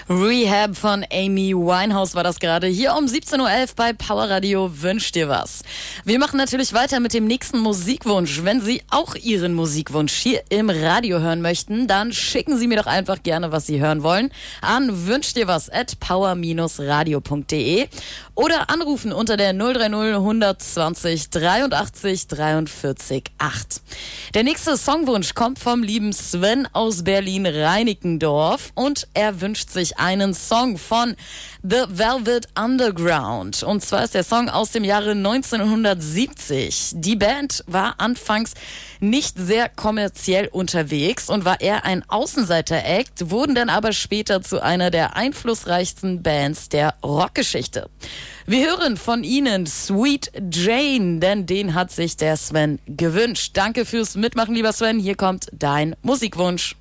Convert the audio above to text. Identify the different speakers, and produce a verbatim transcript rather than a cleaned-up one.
Speaker 1: Rehab von Amy Winehouse war das gerade. Hier um siebzehn Uhr elf bei Power Radio Wünsch dir was. Wir machen natürlich weiter mit dem nächsten Musikwunsch. Wenn Sie auch Ihren Musikwunsch hier im Radio hören möchten, dann schicken Sie mir doch einfach gerne, was Sie hören wollen, an wünsch dir was at power radio punkt de oder anrufen unter der null drei null hundertzwanzig dreiundachtzig dreiundvierzig acht. Der nächste Songwunsch kommt vom lieben Sven aus Berlin-Reinickendorf und er wünscht sich einen Song von The Velvet Underground. Und zwar ist der Song aus dem Jahre neunzehnhundertsiebzig. Die Band war anfangs nicht sehr kommerziell unterwegs und war eher ein Außenseiter-Act, wurden dann aber später zu einer der einflussreichsten Bands der Rockgeschichte. Wir hören von ihnen Sweet Jane, denn den hat sich der Sven gewünscht. Danke fürs Mitmachen, lieber Sven. Hier kommt dein Musikwunsch.